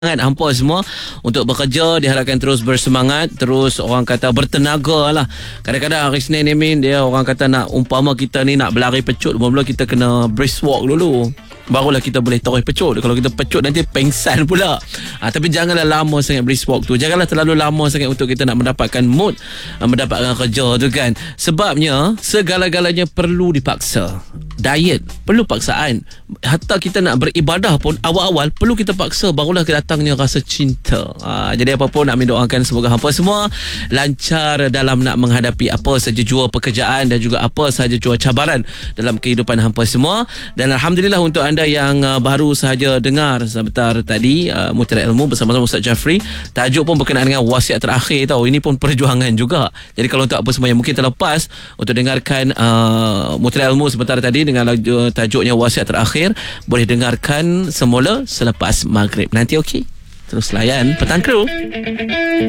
hampa semua untuk bekerja, diharapkan terus bersemangat, terus orang kata bertenaga lah. Kadang-kadang hari Senin ni Min, dia orang kata nak umpama kita ni nak berlari pecut, mula-mula kita kena brisk walk dulu, barulah kita boleh tarik pecut. Kalau kita pecut nanti pengsan pula. Tapi janganlah lama sangat brisk walk tu. Janganlah terlalu lama sangat untuk kita nak mendapatkan mood, mendapatkan kerja tu kan. Sebabnya segala-galanya perlu dipaksa. Diet perlu paksaan. Hatta kita nak beribadah pun awal-awal perlu kita paksa, barulah datangnya rasa cinta. Jadi apa pun nak mendoakan semoga hampa semua lancar dalam nak menghadapi apa saja jua pekerjaan dan juga apa saja jua cabaran dalam kehidupan hampa semua. Dan alhamdulillah untuk anda yang baru sahaja dengar sebentar tadi Mutiara Ilmu bersama-sama Ustaz Jafri, tajuk pun berkenaan dengan wasiat terakhir tau. Ini pun perjuangan juga. Jadi kalau untuk apa semua yang mungkin terlepas untuk dengarkan Mutiara Ilmu sebentar tadi dengan tajuknya wasiat terakhir, boleh dengarkan semula selepas maghrib nanti. Okey, terus layan Petang Kru.